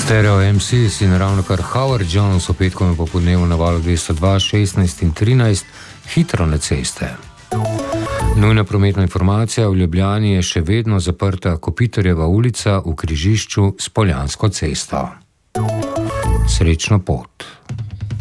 Stereo MC si naravno kar Howard Jones v petkovem popodnevu na valu 202, 16 in 13 hitro na ceste. Nujna prometna informacija: v Ljubljani je še vedno zaprta Kopitarjeva ulica v križišču s Poljansko cesto. Srečno pot.